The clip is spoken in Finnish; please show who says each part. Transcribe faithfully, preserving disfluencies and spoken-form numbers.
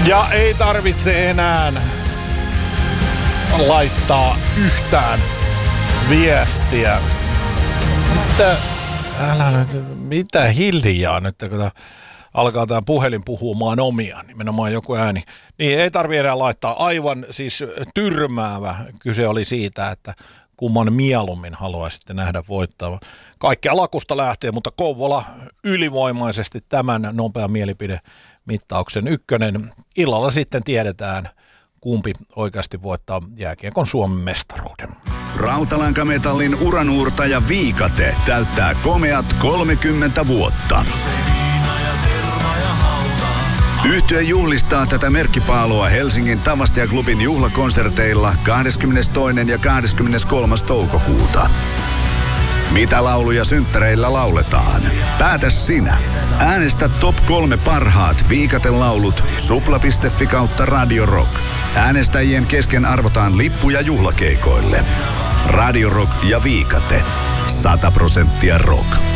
Speaker 1: Ja ei tarvitse enää laittaa yhtään viestiä. Mitä, älä nyt, mitä hiljaa nyt, kun alkaa tämä puhelin puhumaan omia, nimenomaan joku ääni. Niin ei tarvitse enää laittaa, aivan siis tyrmäävä. Kyse oli siitä, että kumman mieluummin haluaisitte nähdä voittava. Kaikkea lakusta lähtee, mutta Kouvola ylivoimaisesti tämän nopean mielipidemittauksen ykkönen. Illalla sitten tiedetään, kumpi oikeasti voittaa jääkiekon Suomen mestaruuden.
Speaker 2: Rautalankametallin uranuurtaja Viikate täyttää komeat kolmekymmentä vuotta. Yhtye juhlistaa tätä merkkipaalua Helsingin Tavastia-klubin juhlakonserteilla kahdeskymmenestoinen ja kahdeskymmeneskolmas toukokuuta. Mitä lauluja synttäreillä lauletaan? Päätä sinä. Äänestä top kolme parhaat Viikaten laulut supla piste fi kautta Radio Rock. Äänestäjien kesken arvotaan lippuja juhlakeikoille. Radio Rock ja Viikate. sata prosenttia rock.